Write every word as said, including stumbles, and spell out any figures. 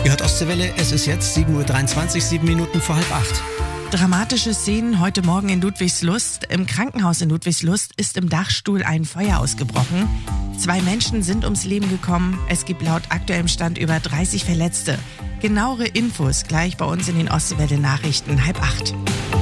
Ihr hört Ostseewelle, es ist jetzt sieben Uhr dreiundzwanzig, sieben Minuten vor halb acht. Dramatische Szenen heute Morgen in Ludwigslust. Im Krankenhaus in Ludwigslust ist im Dachstuhl ein Feuer ausgebrochen. Zwei Menschen sind ums Leben gekommen. Es gibt laut aktuellem Stand über dreißig Verletzte. Genauere Infos gleich bei uns in den Ostseewelle Nachrichten halb acht.